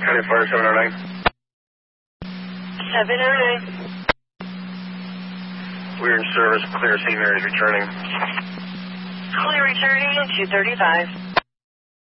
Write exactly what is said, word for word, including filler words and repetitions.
County Fire seven oh nine. seven oh nine. We're in service. Clear. Saint Mary's returning. Clear returning two thirty-five.